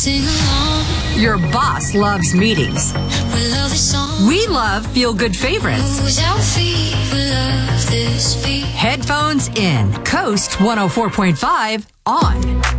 sing along. Your boss loves meetings. We love this song. We love feel-good favorites. Moves our feet. We love this beat. Headphones in. Coast 104.5 on.